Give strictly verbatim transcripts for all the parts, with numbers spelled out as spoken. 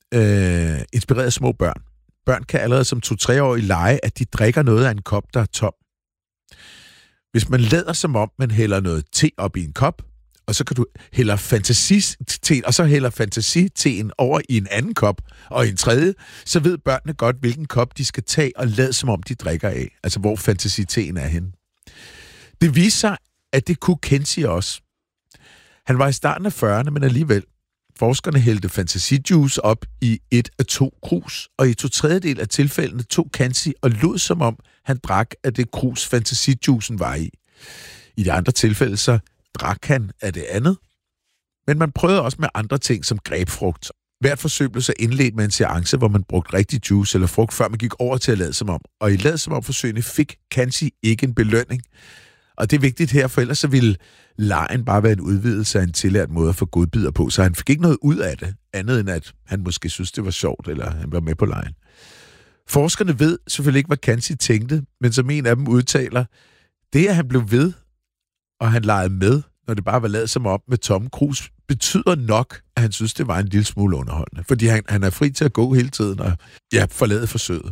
øh, inspireret af små børn. Børn kan allerede som to-tre-årige lege, at de drikker noget af en kop, der er tom. Hvis man lader som om, man hælder noget te op i en kop, og så kan du hælder fantasiteen, og så hælder fantasiteen over i en anden kop, og i en tredje, så ved børnene godt, hvilken kop de skal tage, og lade som om de drikker af. Altså, hvor fantasiteen er henne. Det viser sig, at det kunne Kenzie også. Han var i starten af fyrrerne, men alligevel. Forskerne hældte fantasijuice op i et af to krus, og i to tredjedel af tilfældene tog Kenzie og lod som om, han drak af det krus, fantasijuicen var i. I de andre tilfælde, så drak han af det andet. Men man prøvede også med andre ting, som grebfrugt. Hvert forsøg blev så indledt med en seance, hvor man brugte rigtig juice eller frugt, før man gik over til at lade som om. Og i lade som om forsøgene fik Kenzie ikke en belønning. Og det er vigtigt her, for ellers så ville legen bare være en udvidelse af en tillært måde at få godbidder på. Så han fik ikke noget ud af det, andet end at han måske synes, det var sjovt, eller han var med på legen. Forskerne ved selvfølgelig ikke, hvad Kenzie tænkte, men som en af dem udtaler, det at han blev ved, og han legede med, når det bare var lavet som om med tomme krus, betyder nok, at han synes, det var en lille smule underholdende. Fordi han, han er fri til at gå hele tiden og ja, forlade forsøget.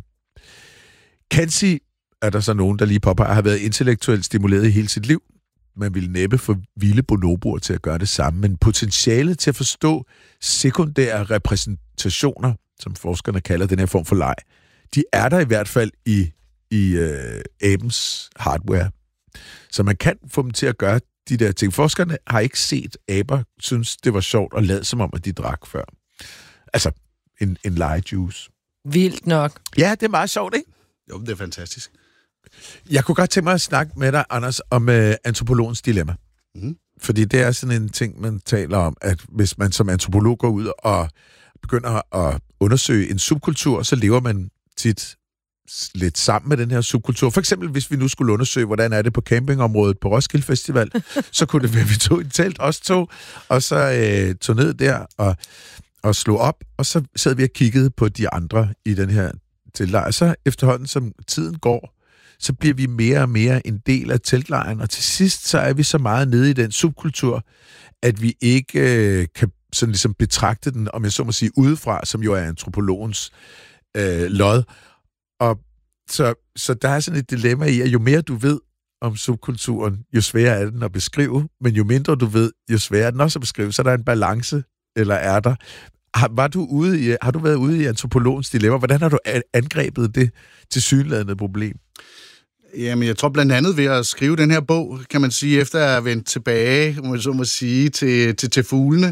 Kenzie er der så nogen, der lige påpeger, har været intellektuelt stimuleret i hele sit liv. Man ville næppe få vilde bonoboer til at gøre det samme, men potentialet til at forstå sekundære repræsentationer, som forskerne kalder den her form for leg, de er der i hvert fald i, i øh, abens hardware. Så man kan få dem til at gøre de der ting. Forskerne har ikke set aber, synes det var sjovt at lade som om, at de drak før. Altså, en, en legejuice. Vildt nok. Ja, det er meget sjovt, ikke? Jo, det er fantastisk. Jeg kunne godt tænke mig at snakke med dig, Anders, om uh, antropologens dilemma. Mm. Fordi det er sådan en ting, man taler om, at hvis man som antropolog går ud og begynder at undersøge en subkultur, så lever man tit lidt sammen med den her subkultur. For eksempel, hvis vi nu skulle undersøge, hvordan er det på campingområdet på Roskilde Festival, så kunne det være, at vi tog et telt, os to, og så øh, tog ned der og, og slog op, og så sad vi og kiggede på de andre i den her teltlejr. Så efterhånden, som tiden går, så bliver vi mere og mere en del af teltlejren, og til sidst, så er vi så meget nede i den subkultur, at vi ikke øh, kan sådan ligesom betragte den, om jeg så må sige, udefra, som jo er antropologens øh, lod. Og så, så der er sådan et dilemma i, at jo mere du ved om subkulturen, jo sværere er den at beskrive, men jo mindre du ved, jo sværere er den også at beskrive. Så er der en balance, eller er der? Har, var du ude i, har du været ude i antropologens dilemma? Hvordan har du angrebet det tilsyneladende problem? Jamen, jeg tror blandt andet ved at skrive den her bog, kan man sige, efter at have vendt tilbage, om man så må sige, til, til, til fuglene,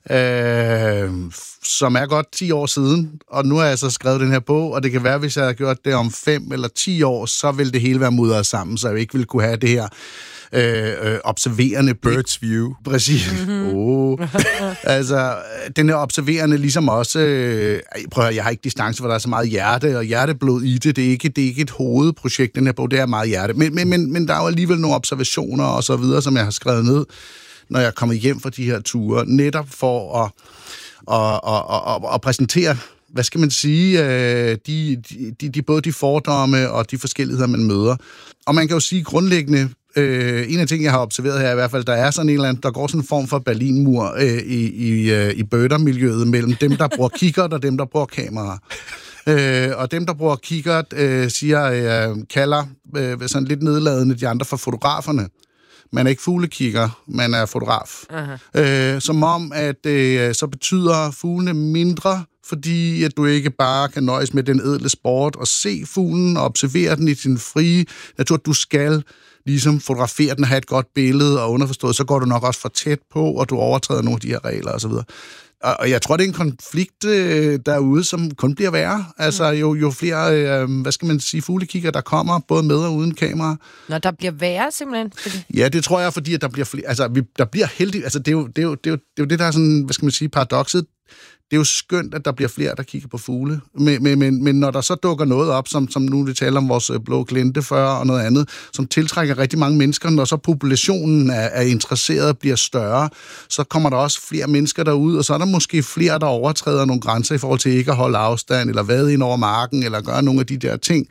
øh, som er godt ti år siden, og nu har jeg så skrevet den her bog, og det kan være, hvis jeg har gjort det om fem eller ti år, så vil det hele være mudret sammen, så jeg ikke vil kunne have det her øh, øh, observerende blik. Bird's view. Præcis. Mm-hmm. Oh. Altså, den her observerende ligesom også, øh, prøv at høre, jeg har ikke distance, hvor der er så meget hjerte og hjerteblod i det. Det er ikke, det er ikke et hovedprojekt, den her bog, det er meget hjerte. Men, men, men, men der er jo alligevel nogle observationer og så videre, som jeg har skrevet ned, når jeg kommer hjem fra de her ture, netop for at, at, at, at, at præsentere, hvad skal man sige, de, de, de, både de fordomme og de forskelligheder, man møder. Og man kan jo sige grundlæggende, Øh, en af tingene, jeg har observeret her, er i hvert fald, der er sådan en eller anden, der går sådan en form for Berlinmur øh, i, i, øh, i bødermiljøet mellem dem, der bruger kikkert, og dem, der bruger kamera. Øh, og dem, der bruger kikkert, øh, siger, øh, kalder øh, sådan lidt nedladende de andre for fotograferne. Man er ikke fuglekikker, man er fotograf. Øh, som om, at øh, så betyder fuglene mindre, fordi at du ikke bare kan nøjes med den ædle sport og se fuglen og observere den i sin frie natur. Du skal ligesom fotografere den og have et godt billede, og underforstået, så går du nok også for tæt på, og du overtræder nogle af de her regler osv. Og jeg tror, det er en konflikt øh, derude, som kun bliver værre. Altså jo, jo flere, øh, hvad skal man sige, fuglekikker, der kommer, både med og uden kamera. Nå, der bliver værre simpelthen? Fordi... Ja, det tror jeg, fordi at der bliver flere, altså vi, der bliver heldigt, altså det er, jo, det, er jo, det, er jo, det er jo det, der er sådan, hvad skal man sige, paradokset. Det er jo skønt, at der bliver flere, der kigger på fugle. Men, men, men, men når der så dukker noget op, som, som nu vi taler om vores blå klinte før og noget andet, som tiltrækker rigtig mange mennesker, når så populationen er, er interesseret og bliver større, så kommer der også flere mennesker derud, og så er der måske flere, der overtræder nogle grænser i forhold til ikke at holde afstand, eller vade ind over marken, eller gøre nogle af de der ting.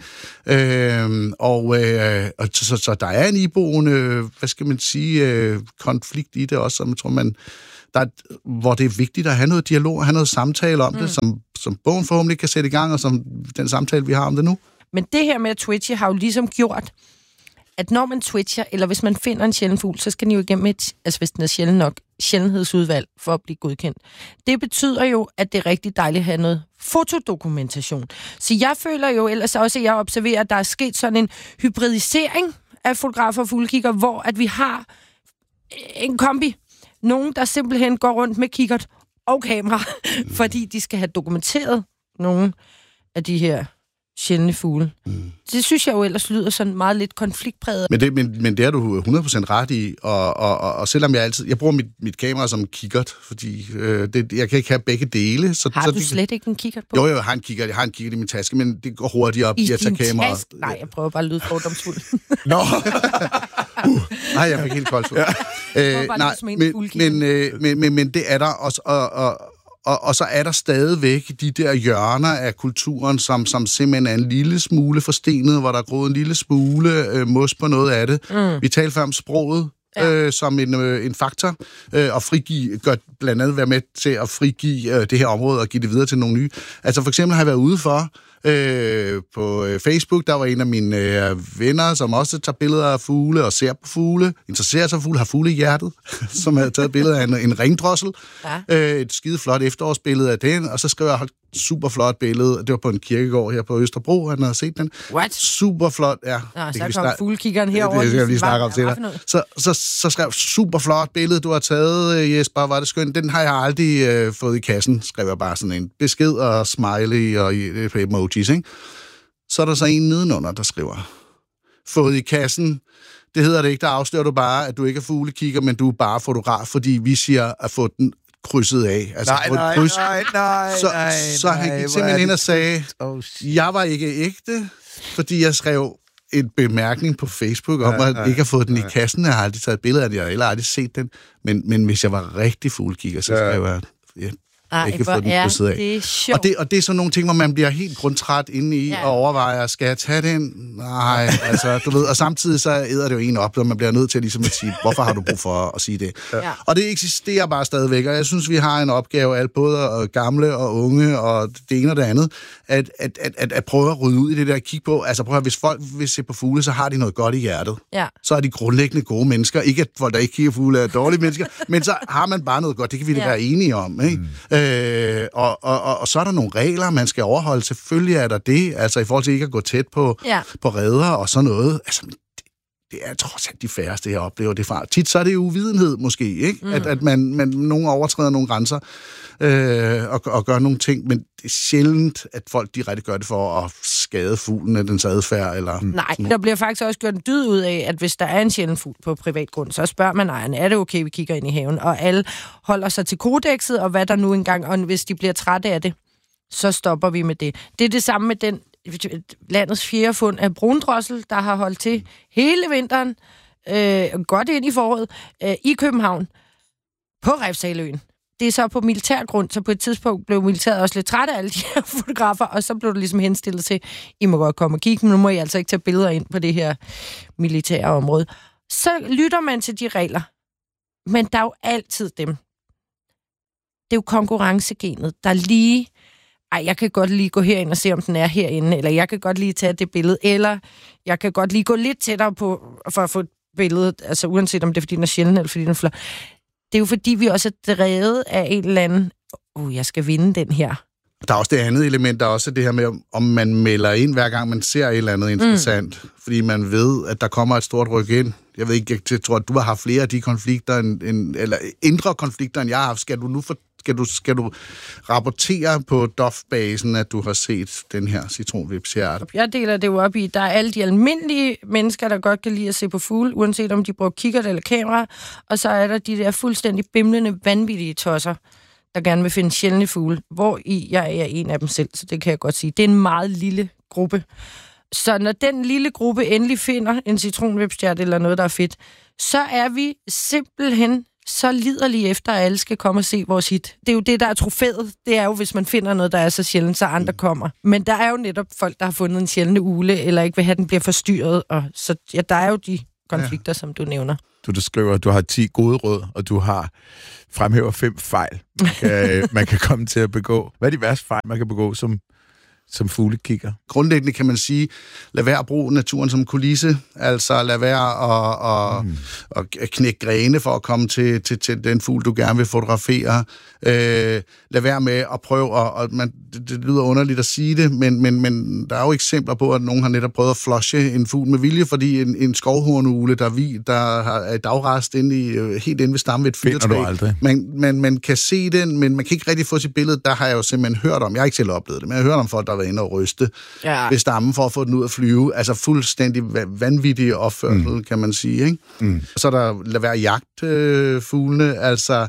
Øh, og øh, og så, så, så der er en iboende, hvad skal man sige, øh, konflikt i det også, som jeg tror, man... Der, hvor det er vigtigt at have noget dialog og have noget samtale om mm. det, som, som bogen forhåbentlig kan sætte i gang, og som den samtale, vi har om det nu. Men det her med at twitche har jo ligesom gjort, at når man twitcher, eller hvis man finder en sjælden fugl, så skal den jo igennem et, altså hvis den er sjælden nok, sjældenhedsudvalg for at blive godkendt. Det betyder jo, at det er rigtig dejligt at have noget fotodokumentation. Så jeg føler jo ellers også, at jeg observerer, at der er sket sådan en hybridisering af fotografer og fuglekigger, hvor at vi har en kombi. Nogen, der simpelthen går rundt med kikkert og kamera, fordi de skal have dokumenteret nogle af de her sjældne fugle. Mm. Det synes jeg jo ellers lyder sådan meget lidt konfliktpræget. Men det, men, men det er du hundrede procent ret i, og, og, og, og selvom jeg altid... Jeg bruger mit, mit kamera som kikkert, fordi øh, det, jeg kan ikke have begge dele. Så, har så du det, slet ikke en kikkert på? Jo, jo, jeg har en kikkert, jeg har en kikkert i min taske, men det går hurtigt op i at tage kameraet. Taske? Nej, jeg prøver bare at lyde fordomsfuld. Nå! uh, nej, jeg fik helt koldt ud. Ja. Øh, nej, men, men, øh, men, men, men det er der også... Og, og, Og, og så er der stadigvæk de der hjørner af kulturen, som, som simpelthen er en lille smule forstenet, hvor der er groet en lille smule øh, mos på noget af det. Mm. Vi talte før om sproget ja. øh, som en, øh, en faktor, øh, og frigive, gør blandt andet være med til at frigive øh, det her område og give det videre til nogle nye. Altså for eksempel har jeg været ude for øh, på Facebook, der var en af mine øh, venner, som også tager billeder af fugle og ser på fugle, interesserer sig for fugle, har fugle i hjertet, som havde taget billeder af en, en ringdrossel. Ja. Øh, et skide flot efterårsbillede af den, og så skrev jeg, super flot billede. Det var på en kirkegård her på Østerbro, han havde set den. What? Super flot, ja. Nå, så kom fuglekiggeren herover. Det, det skal jeg lige snakke om til dig. Så, så, så skrev super flot billede, du har taget, Jesper, var det skønt. Den har jeg aldrig øh, fået i kassen, skrev jeg bare sådan en besked og smiley og øh, emojis, ikke? Så er der så en nedenunder, der skriver, fået i kassen. Det hedder det ikke, der afslører du bare, at du ikke er fuglekigger, men du er bare fotograf, fordi vi siger at få den krydset af. Altså, nej, nej, kryds. nej, nej, så, nej, så han gik simpelthen ind og sagde, jeg var ikke ægte, fordi jeg skrev en bemærkning på Facebook om, at jeg ikke har fået den i kassen. Jeg har aldrig taget et billede af den, jeg har heller aldrig set den. Men, men hvis jeg var rigtig fuglekigger, så skrev jeg, ja, Ej, ikke få den krydset af. Det er sjovt. Og det, og det er sådan nogle ting, hvor man bliver helt grundtræt inde i ja. og overvejer, skal jeg tage den? Nej, altså, du ved. Og samtidig så æder det jo en op, og man bliver nødt til ligesom at sige, hvorfor har du brug for at sige det? Ja. Og det eksisterer bare stadigvæk, og jeg synes, vi har en opgave, alt både gamle og unge, og det ene og det andet, at, at, at, at, at prøve at rydde ud i det der og kigge på. Altså prøv at, hvis folk vil se på fugle, så har de noget godt i hjertet. Ja. Så er de grundlæggende gode mennesker. Ikke at folk, der ikke kigger fugle, er dårlige mennesker, men så har man bare noget godt. Det kan vi da ja. være enige om, ikke? Mm. Øh, Og, og, og, og så er der nogle regler, man skal overholde. Selvfølgelig er der det, altså i forhold til ikke at gå tæt på, ja. på reder og sådan noget. Altså, det, det er trods alt de færreste, jeg oplever det fra. Tit så er det jo uvidenhed måske, ikke? Mm. At, at man, man nogen overtræder nogle grænser øh, og, og gør nogle ting, men det er sjældent, at folk direkte gør det for at skade fuglen, dens adfærd. Eller Nej, der bliver faktisk også gjort en dyd ud af, at hvis der er en sjælden fugl på privat grund, så spørger man ejeren, er det okay, vi kigger ind i haven? Og alle holder sig til kodekset, og hvad der nu engang, og hvis de bliver trætte af det, så stopper vi med det. Det er det samme med den landets fjerde fund af brundrossel, der har holdt til hele vinteren, øh, godt ind i foråret, øh, i København, på Refshaleøen. Det er så på militærgrund, så på et tidspunkt blev militæret også lidt træt af alle de her fotografer, og så blev det ligesom henstillet til, I må godt komme og kigge, men nu må I altså ikke tage billeder ind på det her militære område. Så lytter man til de regler, men der er jo altid dem. Det er jo konkurrencegenet, der lige, ej, jeg kan godt lige gå herind og se, om den er herinde, eller jeg kan godt lige tage det billede, eller jeg kan godt lige gå lidt tættere på, for at få et billede, altså uanset om det er, fordi den er sjælden, eller fordi den er flot. Det er jo fordi, vi også er drevet af en eller anden, åh, oh, jeg skal vinde den her. Der er også det andet element, der er også det her med, om man melder ind, hver gang man ser et eller andet interessant. Mm. Fordi man ved, at der kommer et stort ryk ind. Jeg ved ikke, jeg tror, at du har haft flere af de konflikter, end, end, eller indre konflikter, end jeg har haft. Skal du nu for, skal du, skal du rapportere på D O F-basen, at du har set den her citronvipshjerte? Jeg deler det jo op i, der er alle de almindelige mennesker, der godt kan lide at se på fugle, uanset om de bruger kikkert eller kamera, og så er der de der fuldstændig bimlende, vanvittige tosser, der gerne vil finde sjældne fugle, hvor i jeg er en af dem selv, så det kan jeg godt sige. Det er en meget lille gruppe. Så når den lille gruppe endelig finder en citronvipshjerte eller noget, der er fedt, så er vi simpelthen så liderlige efter, at alle skal komme og se vores hit. Det er jo det, der er trofæet. Det er jo, hvis man finder noget, der er så sjældent, så andre kommer. Men der er jo netop folk, der har fundet en sjældne ugle, eller ikke vil have, den bliver forstyrret. Og så ja, der er jo de konflikter, ja. som du nævner. Du, du skriver, at du har ti gode råd, og du har fremhæver fem fejl, man kan, man kan komme til at begå. Hvad er de værste fejl, man kan begå som, som fuglekigger? Grundlæggende kan man sige, lad være at bruge naturen som kulisse, altså lad være at, at, mm. at knække grene for at komme til, til, til den fugl, du gerne vil fotografere. Øh, lad være med at prøve, at, og man, det, det lyder underligt at sige det, men, men, men der er jo eksempler på, at nogen har netop prøvet at flushe en fugl med vilje, fordi en, en skovhornugle, der, vi, der er dagrest inde i, helt inde ved stammen ved et fyrtræ, man, man, man kan se den, men man kan ikke rigtig få sit billede. Der har jeg jo simpelthen hørt om, jeg har ikke selv oplevet det, men jeg har hørt om folk, der har været inde og ryste ja. ved stammen for at få den ud at flyve. Altså fuldstændig vanvittig opførsel, mm. kan man sige. Ikke? Mm. Så der lad være jagt øh, fuglene, altså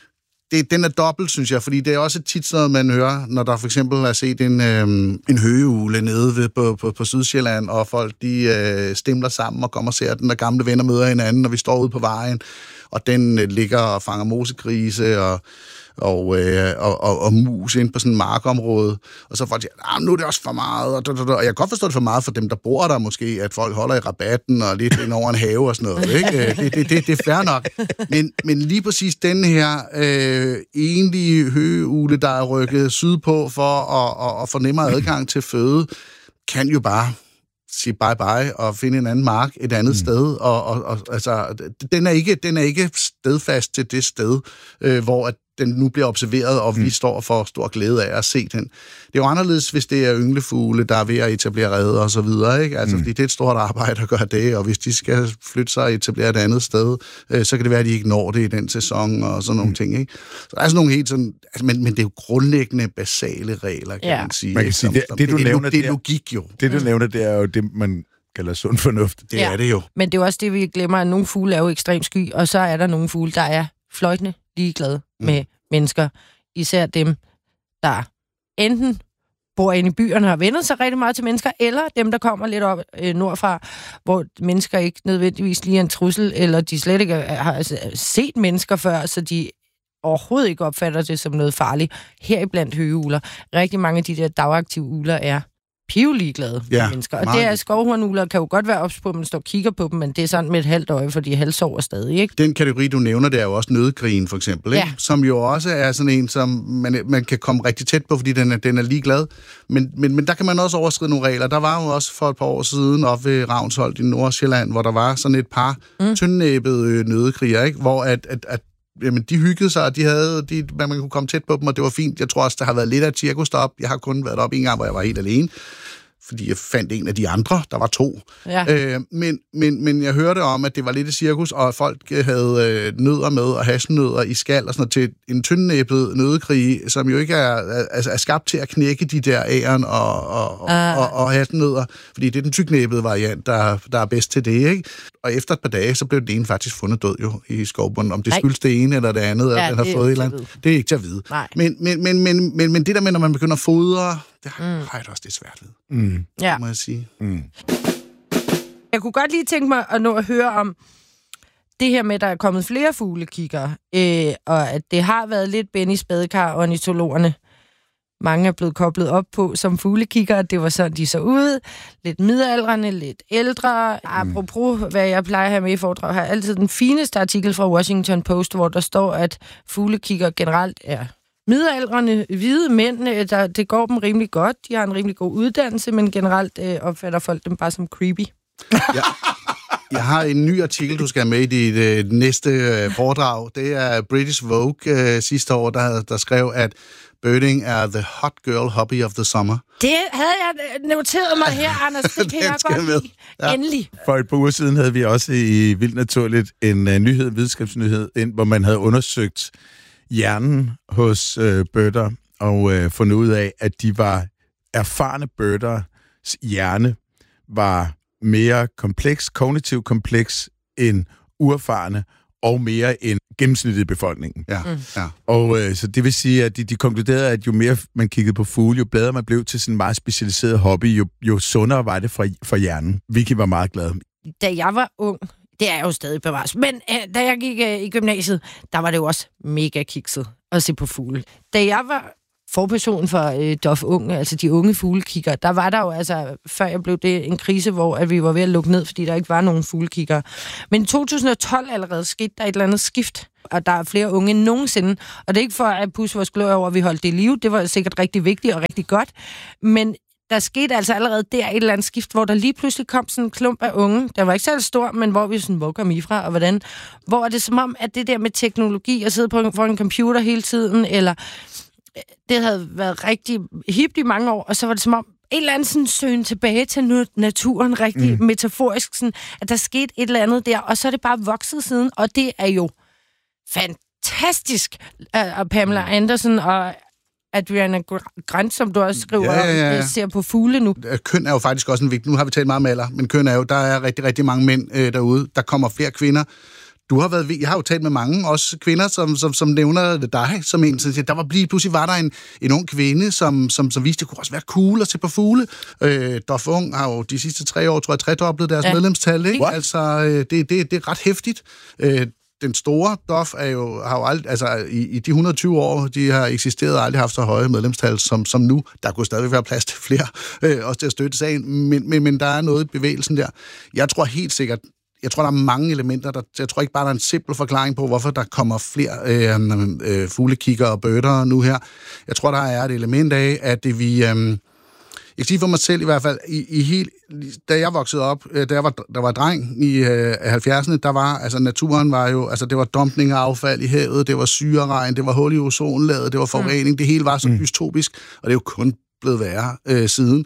det, den er dobbelt, synes jeg, fordi det er også tit sådan, man hører, når der for eksempel er set en, øh, en høgeugle nede ved, på, på, på Sydsjælland, og folk de øh, stemler sammen og kommer og ser den, og gamle venner møder hinanden, når vi står ude på vejen, og den øh, ligger og fanger mosegrise og Og, øh, og, og, og mus ind på sådan et markområde, og så folk siger, nu er det også for meget, og, og jeg kan godt forstå det for meget for dem, der bor der måske, at folk holder i rabatten og lidt ind over en have og sådan noget, ikke? Det, det, det, det er fair nok. Men, men lige præcis den her øh, egentlige høgeugle, der er rykket sydpå for at, at, at få nemmere adgang til føde, kan jo bare sige bye bye og finde en anden mark et andet mm. sted, og, og, og altså, den er ikke, den er ikke stedfast til det sted, øh, hvor at den nu bliver observeret, og vi mm. står for stor glæde af at se den. Det er jo anderledes, hvis det er ynglefugle, der er ved at etablere reder og så videre, ikke? Altså, mm. fordi det er et stort arbejde at gøre det, og hvis de skal flytte sig og etablere et andet sted, øh, så kan det være, at de ikke når det i den sæson og sådan nogle mm. ting, ikke? Så der er sådan nogle helt sådan, altså, men, men det er jo grundlæggende basale regler, kan ja. man sige. Man kan sige, det, som, det, du det, nævner, det er logik jo. Det, du mm. nævner, det er jo det, man kalder sund fornuft. Det ja. er det jo. Men det er jo også det, vi glemmer, at nogle fugle er jo ekstremt sky, og så er der nogle fugle, der er fløjtende ligeglade mm. med mennesker. Især dem, der enten bor inde i byerne og har vendt sig rigtig meget til mennesker, eller dem, der kommer lidt op øh, nordfra, hvor mennesker ikke nødvendigvis lige er en trussel, eller de slet ikke har set mennesker før, så de overhovedet ikke opfatter det som noget farligt. Heriblandt høgeugler. Rigtig mange af de der dagaktive ugler er piveligeglade ja, mennesker. Og det er skovhornugler, kan jo godt være ops på, at man står og kigger på dem, men det er sådan med et halvt øje, for de halvsover stadig, ikke? Den kategori, du nævner, det er jo også nødgrin, for eksempel, ikke? Ja. Som jo også er sådan en, som man, man kan komme rigtig tæt på, fordi den er, den er ligeglad. Men, men, men der kan man også overskride nogle regler. Der var jo også for et par år siden op ved Ravnsholt i Nordsjælland, hvor der var sådan et par mm. tyndnæbbede nødegriger, ikke? Hvor at, at, at jamen, de hyggede sig, og de havde, de, man kunne komme tæt på dem, og det var fint. Jeg tror også, der har været lidt af et cirkus derop. Jeg har kun været deroppe en gang, hvor jeg var helt alene, fordi jeg fandt en af de andre. Der var to. Ja. Øh, men, men, men jeg hørte om, at det var lidt et cirkus, og folk havde øh, nødder med, og hasselnødder i skal, og sådan noget, til en tyndnæbbet nødegrig, som jo ikke er, er, er skabt til at knække de der æren og, og, uh. og, og hasselnødder, fordi det er den tyknæbbede variant, der, der er bedst til det, ikke? Og efter et par dage, så blev den ene faktisk fundet død jo i skovbunden. Om det skyldes det ene eller det andet, ja, at den har fået et eller andet, det er ikke til at vide. Men, men, men, men, men, men det der med, når man begynder at fodre, det har, mm. har jeg da også det svært ved. Mm. Ja. Må jeg sige. Mm. Jeg kunne godt lige tænke mig at nå at høre om det her med, at der er kommet flere fuglekigger, øh, og at det har været lidt Bennys badekar, ornitologerne. Mange er blevet koblet op på som fuglekigger, det var sådan, de så ud. Lidt midaldrende, lidt ældre. Mm. Apropos, hvad jeg plejer at have med i foredrag, har jeg altid den fineste artikel fra Washington Post, hvor der står, at fuglekigger generelt er midaldrende hvide mænd, der, det går dem rimelig godt. De har en rimelig god uddannelse, men generelt øh, opfatter folk dem bare som creepy. Ja. Jeg har en ny artikel, du skal have med i dit øh, næste øh, foredrag. Det er British Vogue øh, sidste år, der, der skrev, at birding er the hot girl hobby of the summer. Det havde jeg noteret mig her, Anders. Det kan jeg godt lide. Ja. Endelig. For et par uger siden havde vi også i Vildt Naturligt en uh, nyhed, en videnskabsnyhed, ind, hvor man havde undersøgt hjernen hos øh, bøtter og øh, fundet ud af, at de var erfarne bøtters hjerne var mere kompleks, kognitivt kompleks end uerfarne og mere end gennemsnittet i befolkningen. Ja, mm. ja. Og øh, så det vil sige, at de, de konkluderede, at jo mere man kiggede på fugle, jo bedre man blev til sådan en meget specialiseret hobby, jo, jo sundere var det for, for hjernen. Vicky var meget glad. Da jeg var ung, det er jo stadig bevares, men øh, da jeg gik øh, i gymnasiet, der var det jo også mega kikset at se på fugle. Da jeg var forperson for øh, D O F Ung, altså de unge fuglekigger. Der var der jo, altså, før jeg blev det, en krise, hvor at vi var ved at lukke ned, fordi der ikke var nogen fuglekigger. Men i to tusind og tolv allerede skete der et eller andet skift, og der er flere unge end nogensinde. Og det er ikke for at pusse vores glød over, at vi holdt det i live. Det var sikkert rigtig vigtigt og rigtig godt. Men der skete altså allerede der et eller andet skift, hvor der lige pludselig kom sådan en klump af unge. Der var ikke særlig stor, men hvor vi sådan, hvor kom I fra, og hvordan? Hvor er det som om, at det der med teknologi, at sidde på for en computer hele tiden, eller det havde været rigtig hipt i mange år, og så var det som om, en eller anden sådan søgen tilbage til naturen, rigtig mm. metaforisk, sådan, at der skete et eller andet der, og så er det bare vokset siden, og det er jo fantastisk, og Pamela Andersen og Adriana Grant, som du også skriver, ja, ja, ja. ser på fugle nu. Køn er jo faktisk også en vigtig, nu har vi talt meget om alder, men køn er jo, der er rigtig, rigtig mange mænd øh, derude, der kommer flere kvinder. Du har været, jeg har jo talt med mange, også kvinder, som, som, som nævner dig, som en, så der var lige pludselig var der en, en ung kvinde, som, som, som viste, det kunne også være cool at se på fugle. Øh, D O F Ung har jo de sidste tre år, tror jeg, tredoblet deres ja. medlemstal, ikke? What? Altså, øh, det, det, det er ret hæftigt. Øh, Den store D O F er jo, har jo aldrig, altså i, i de et hundrede og tyve år, de har eksisteret og aldrig haft så høje medlemstal som, som nu. Der kunne stadig være plads til flere, øh, også til at støtte sagen, men, men, men der er noget i bevægelsen der. Jeg tror helt sikkert, jeg tror, der er mange elementer. Der, jeg tror ikke bare, der er en simpel forklaring på, hvorfor der kommer flere øh, øh, fuglekigger og bøtter nu her. Jeg tror, der er et element af, at det vi... Øh, jeg kan sige for mig selv i hvert fald, i, i helt, da jeg voksede op, da jeg var, der var dreng i øh, halvfjerdserne, der var, altså naturen var jo, altså det var dumpning af affald i havet, det var syreregn, det var hul i ozonlaget, det var forurening, mm. det hele var så dystopisk, og det er jo kun blevet værre øh, siden.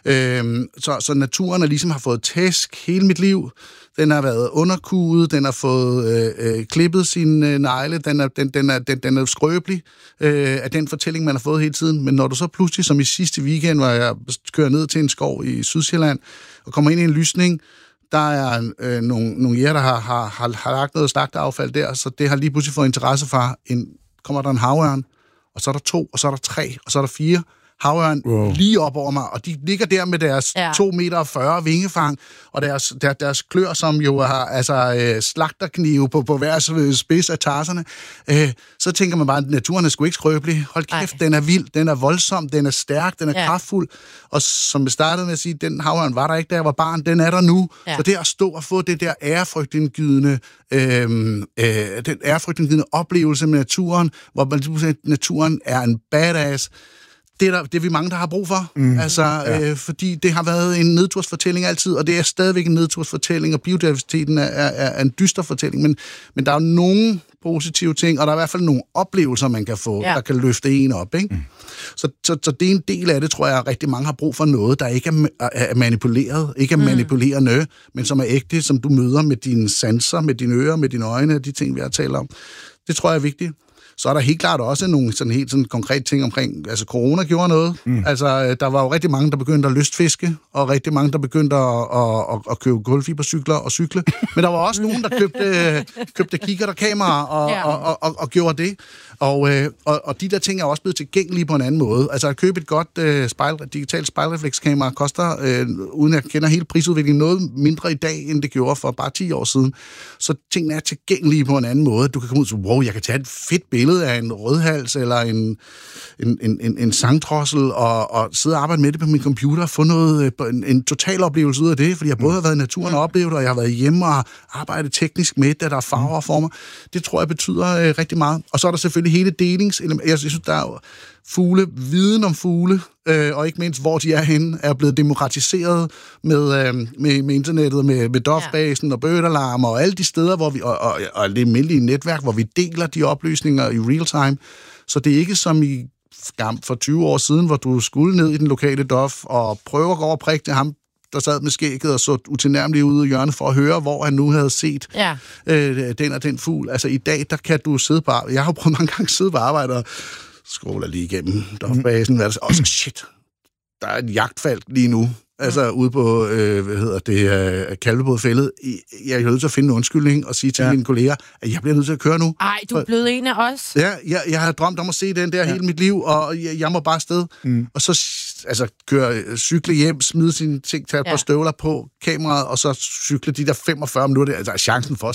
Øh, så, så naturen er ligesom har fået tæsk hele mit liv. Den har været underkuget, den har fået øh, øh, klippet sin øh, negle, den er, den, den, er, den, den er skrøbelig øh, af den fortælling, man har fået hele tiden. Men når du så pludselig, som i sidste weekend, hvor jeg kører ned til en skov i Sydsjælland, og kommer ind i en lysning, der er øh, nogle, nogle jæger, der har, har, har, har lagt noget slagteaffald der, så det har lige pludselig fået interesse for, en, kommer der en havørn, og så er der to, og så er der tre, og så er der fire havørn wow. lige op over mig, og de ligger der med deres ja. to meter og fyrre vingefang, og deres, der, deres klør, som jo har altså, øh, slagterknive på, på hver spids af tarserne. Øh, så tænker man bare, at naturen er sgu ikke skrøbelig. Hold kæft, Ej. den er vild, den er voldsom, den er stærk, den er ja. kraftfuld. Og som jeg startede med at sige, den havørn var der ikke, da jeg var barn, den er der nu. Ja. Så det at stå og få det der ærefrygtindgydende, øh, øh, den ærefrygtindgydende oplevelse med naturen, hvor man siger, at naturen er en badass, Det er, der, det er vi mange, der har brug for, mm. altså, ja. øh, fordi det har været en nedtursfortælling altid, og det er stadigvæk en nedtursfortælling, og biodiversiteten er, er, er en dyster fortælling, men, men der er jo nogle positive ting, og der er i hvert fald nogle oplevelser, man kan få, ja. der kan løfte en op, ikke? Mm. Så, så, så det er en del af det, tror jeg, at rigtig mange har brug for noget, der ikke er, er manipuleret, ikke er mm. manipulerende, men som er ægte, som du møder med dine sanser, med dine ører, med dine øjne, de ting, vi har talt om. Det tror jeg er vigtigt. Så er der helt klart også nogle sådan helt sådan konkrete ting omkring, altså corona gjorde noget. Mm. Altså, der var jo rigtig mange, der begyndte at lystfiske, og rigtig mange, der begyndte at, at, at, at købe kulfibercykler og cykle. Men der var også nogen, der købte, købte kikkert og kamera og, ja. og, og, og, og gjorde det. Og, og, og de der ting er også blevet tilgængelige på en anden måde. Altså, at købe et godt uh, spejl, digitalt spejlreflekskamera koster, uh, uden at jeg kender hele prisudviklingen, noget mindre i dag, end det gjorde for bare ti år siden. Så tingene er tilgængelige på en anden måde. Du kan komme ud og sige, wow, jeg kan tage et fedt billede af en rødhals eller en, en, en, en, en sangdrossel og, og sidde og arbejde med det på min computer og få noget, en, en total oplevelse ud af det, fordi jeg både har været i naturen og oplevet det, og jeg har været hjemme og arbejdet teknisk med det, der er farver og former. Det tror jeg betyder øh, rigtig meget. Og så er der selvfølgelig hele delingselement. Jeg synes, der er jo fugle, viden om fugle, øh, og ikke mindst, hvor de er henne, er blevet demokratiseret med, øh, med, med internettet, med, med D O F-basen og bødalarm og alle de steder, hvor vi, og, og, og det almindelige netværk, hvor vi deler de oplysninger i real time. Så det er ikke som i for tyve år siden, hvor du skulle ned i den lokale D O F og prøve at gå over og prikke til ham, der sad med skægget og så utilnærmeligt ude i hjørnet for at høre, hvor han nu havde set ja. øh, den og den fugl. Altså i dag, der kan du sidde på arbejde. Jeg har jo prøvet mange gange at sidde på arbejde og scroller lige igennem D O F-basen. Og så, shit, der er et jagtfald lige nu. Altså ude på, øh, hvad hedder det, øh, Kalvebodfældet. Jeg er nødt til at finde en undskyldning og sige til ja. mine kolleger, at jeg bliver nødt til at køre nu. Ej, du er blevet en af os. Ja, jeg, jeg har drømt om at se den der ja. hele mit liv, og jeg, jeg må bare afsted. Mm. Og så altså, køre, cykle hjem, smide sine ting, tage et ja. par støvler på kameraet, og så cykle de der femogfyrre minutter. Altså chancen for at se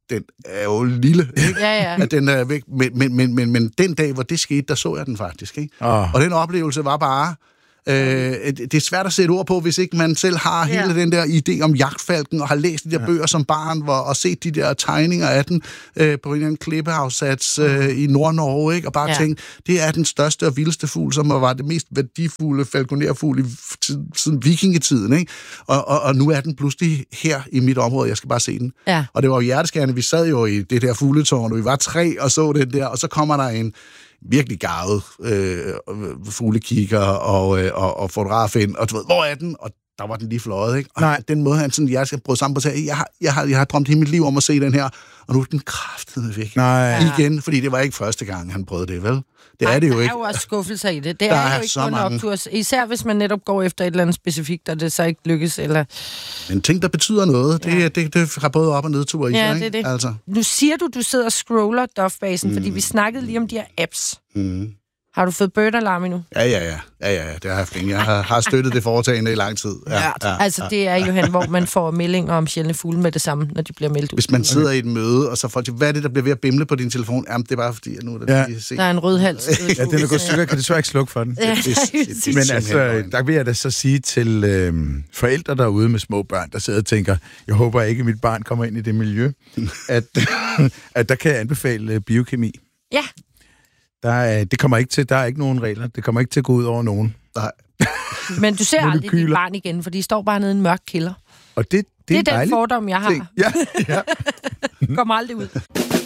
den er jo lille, ikke? Ja, ja. At den er væk. Men, men, men, men, men den dag, hvor det skete, der så jeg den faktisk, ikke? Oh. Og den oplevelse var bare... Øh, det er svært at sætte ord på, hvis ikke man selv har hele ja. den der idé om jagtfalken, og har læst de der ja. bøger som barn, hvor, og set de der tegninger af den øh, på en eller anden klippeafsats øh, i Nord-Norge, ikke? Og bare ja. tænkt, det er den største og vildeste fugl, som var det mest værdifulde falconerfugl i siden vikingetiden, ikke? Og, og, og nu er den pludselig her i mit område, jeg skal bare se den. Ja. Og det var jo hjerteskærende, vi sad jo i det der fugletårn, og vi var tre og så den der, og så kommer der en virkelig garvet øh, fuglekigger og, øh, og, og fotograf ind, og du ved, hvor er den? Og der var den lige fløjet, ikke? Og nej. Den måde, han sådan, jeg skal prøve sammen på sig, jeg har, jeg, har, jeg har drømt hele mit liv om at se den her, og nu er den kraftedeme væk. Nej. Igen, fordi det var ikke første gang, han prøvede det, vel? Det Ej, er det jo der ikke. er jo også skuffelser i det. Det der er, er jo ikke så kun mange. optur. Især hvis man netop går efter et eller andet specifikt, og det så ikke lykkes, eller... Men ting, der betyder noget, det, ja. det, det, det har både op- og nedtur i sig, ja, ikke? Det er det. Altså. Nu siger du, du sidder og scroller Dofbasen, mm. fordi vi Mm. snakkede lige om de her apps. Mm. Har du fået Bird Alarm endnu? Ja, ja, ja. Ja, ja, det har jeg haft længe. Jeg har, har støttet det foretagende i lang tid. Ja, ja, ja, altså, ja. det er jo hen, hvor man får meldinger om sjældne fugle med det samme, når de bliver meldt ud. Hvis man sidder i et møde, og så folk siger, hvad er det, der bliver ved at bimle på din telefon? Jamen, det er bare fordi, at nu er der ja. lige se. Der er en rødhals. Ja, den er gået stykker, kan desværre ikke slukke for den. Ja, det, det, det, det, Men altså, der vil jeg da så sige til øh, forældre derude med små børn, der sidder og tænker, jeg håber ikke, at mit barn kommer ind i det miljø, at, at der kan jeg anbefale biokemi. Ja. Der er, det kommer ikke til, der er ikke nogen regler. Det kommer ikke til at gå ud over nogen. Nej. Men du ser aldrig dit barn igen, for de står bare nede i en mørk kælder. Og det, det, det er, er den dejligt. fordom, jeg har. Ting. Ja, ja. Kommer aldrig ud.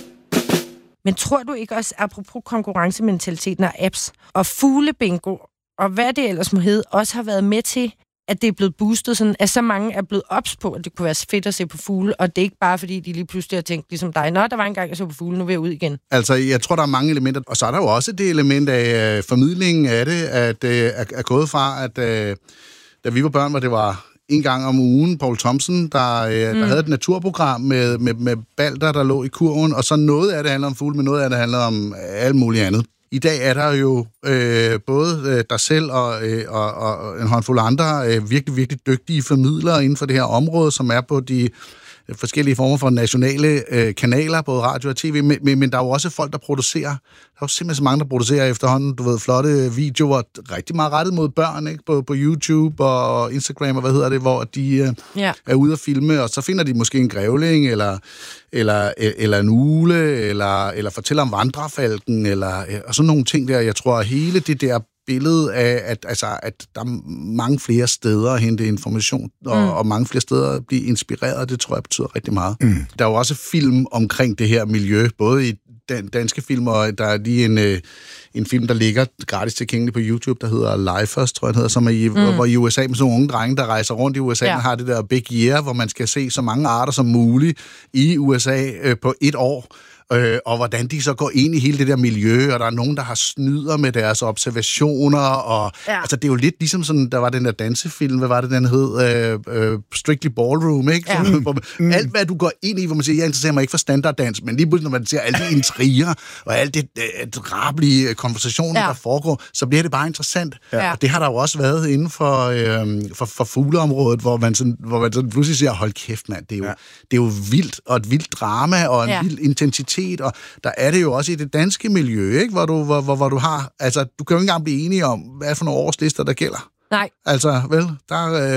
Men tror du ikke også, apropos konkurrencementaliteten og apps, og fuglebingo, og hvad det ellers må hedde, også har været med til, at det er blevet boostet, sådan, at så mange er blevet ops på, at det kunne være fedt at se på fugle, og det er ikke bare, fordi de lige pludselig har tænkt, ligesom dig, nå, der var engang, jeg så på fugle, nu vil jeg ud igen. Altså, jeg tror, der er mange elementer, og så er der jo også det element af øh, formidlingen af det, at øh, er, er gået fra, at øh, da vi var børn, hvor det var en gang om ugen, Paul Thomsen, der, øh, mm. der havde et naturprogram med, med, med balder, der lå i kurven, og så noget af det handler om fugle, men noget af det handler om alt muligt andet. I dag er der jo øh, både øh, dig selv og, øh, og, og en håndfuld andre øh, virkelig, virkelig dygtige formidlere inden for det her område, som er på de øh, forskellige former for nationale øh, kanaler, både radio og tv, men, men, men der er jo også folk, der producerer. Der er jo simpelthen så mange, der producerer efterhånden, du ved, flotte videoer, rigtig meget rettet mod børn, ikke? På, på YouTube og Instagram og hvad hedder det, hvor de øh, ja. er ude at filme, og så finder de måske en grævling, eller, eller, eller en ugle, eller, eller fortæller om vandrefalken, eller og sådan nogle ting der. Jeg tror, at hele det der billede af, at, altså, at der er mange flere steder at hente information, og, mm. og mange flere steder at blive inspireret, det tror jeg betyder rigtig meget. Mm. Der er jo også film omkring det her miljø, både i dan- danske film, og der er lige en, øh, en film, der ligger gratis tilgængelig på YouTube, der hedder Lifers, tror jeg, den hedder, som er i, mm. hvor i U S A med sådan nogle unge drenge, der rejser rundt i U S A, ja. har det der Big Year, hvor man skal se så mange arter som muligt i U S A øh, på et år. Øh, og hvordan de så går ind i hele det der miljø, og der er nogen, der har snyder med deres observationer, og ja. altså det er jo lidt ligesom sådan, der var den der dansefilm, hvad var det, den hed? Øh, øh, Strictly Ballroom, ikke? Ja. Sådan, hvor man, mm. alt, hvad du går ind i, hvor man siger, jeg interesserer mig ikke for standarddans, men lige pludselig, når man ser alle de intriger, og alle de øh, drabelige konversationer, ja. der foregår, så bliver det bare interessant. Ja. Og det har der jo også været inden for, øh, for, for fugleområdet, hvor man sådan, hvor man sådan pludselig siger, hold kæft, mand, det er jo, ja. det er jo vildt, og et vildt drama, og en ja. vild intensitet. Og der er det jo også i det danske miljø, ikke? Hvor, du, hvor, hvor, hvor du har... Altså, du kan jo ikke engang blive enige om, hvad for nogle årslister, der gælder. Nej. Altså, vel, der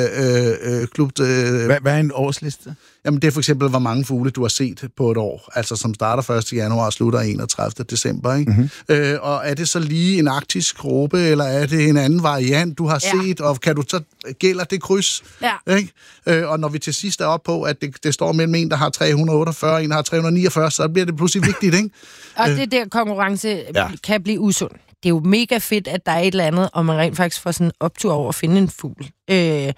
er øh, øh, klub... Øh, hvad, hvad er en årsliste? Jamen, det er for eksempel, hvor mange fugle, du har set på et år. Altså, som starter første januar og slutter enogtredivte december, ikke? Mm-hmm. Øh, og er det så lige en arktisk gruppe, eller er det en anden variant, du har ja. set, og kan du så... Gælder det kryds? Ja. Ikke? Øh, og når vi til sidst er oppe på, at det, det står mellem en, der har tre hundrede og otteogfyrre, og en, der har tre hundrede og niogfyrre, så bliver det pludselig vigtigt, ikke? Og det der konkurrence ja. kan blive usund. Det er jo mega fedt, at der er et eller andet, og man rent faktisk får sådan en optur over at finde en fugl. Øh,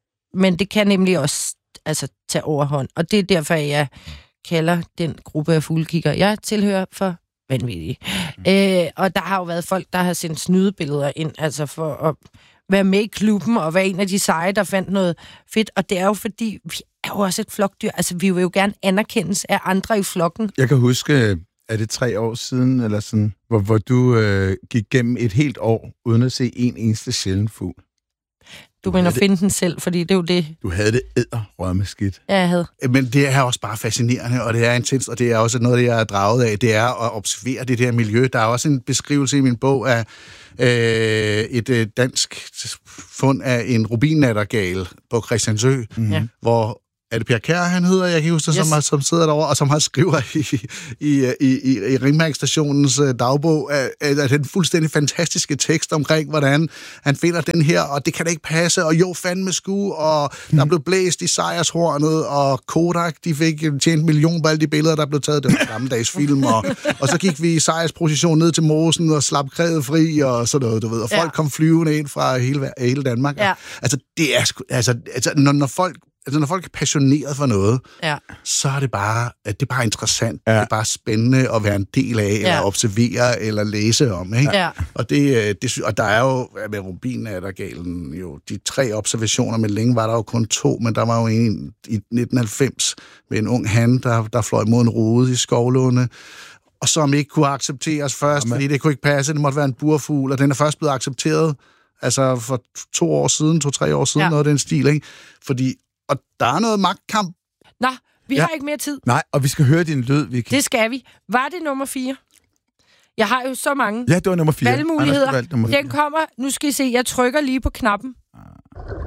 men det kan nemlig også altså, tage overhånd. Og det er derfor, jeg kalder den gruppe af fuglekigger, jeg tilhører, for vanvittige. Mm. Øh, og der har jo været folk, der har sendt snydebilleder ind, altså for at være med i klubben, og være en af de seje, der fandt noget fedt. Og det er jo fordi, vi er jo også et flokdyr. Altså, vi vil jo gerne anerkendes af andre i flokken. Jeg kan huske, er det tre år siden, eller sådan, hvor, hvor du øh, gik gennem et helt år, uden at se en eneste sjælden fugl? Du mener finde den selv, fordi det er jo det. Du havde det edderrømme skidt. Ja, jeg havde. Men det er også bare fascinerende, og det er intens, og det er også noget, det jeg er draget af, det er at observere det der miljø. Der er også en beskrivelse i min bog af øh, et øh, dansk fund af en rubinnattergal på Christiansø, mm-hmm. ja. hvor er det Per Kjær, han hedder, jeg kan ikke huske det, yes. som, som sidder derovre, og som har skriver i, i, i, i Ringmærkstationens dagbog, at, at den fuldstændig fantastiske tekst omkring, hvordan han finder den her, og det kan da ikke passe, og jo, fandme sku, og der blev blæst i sejrshornet, og Kodak, de fik tjent million på alle de billeder, der blev taget, det var gammeldags film, og, og så gik vi i sejrsposition ned til mosen, og slap krædet fri, og sådan noget, du ved, og folk ja. kom flyvende ind fra hele, hele Danmark. Ja. Altså, det er sgu, altså, altså når, når folk Altså, når folk er passioneret for noget, ja. så er det bare, det er bare interessant. Ja. Det er bare spændende at være en del af, ja. eller observere, eller læse om. Ikke? Ja. Og, det, det, og der er jo, med rubinnattergalen, jo de tre observationer, men længe var der jo kun to, men der var jo en i nitten halvfems med en ung han, der, der fløj mod en rude i Skovlunde, og som ikke kunne accepteres først, Jamen. fordi det kunne ikke passe, det måtte være en burfugl, og den er først blevet accepteret, altså for to år siden, to-tre år siden, ja. noget af den stil, ikke? Fordi og der er noget magtkamp. Nå, vi ja. har ikke mere tid. Nej, og vi skal høre din lyd, Vicky. Det skal vi. Var det nummer fire? Jeg har jo så mange ja, det var nummer fire. valgmuligheder. Den kommer, nu skal I se, jeg trykker lige på knappen.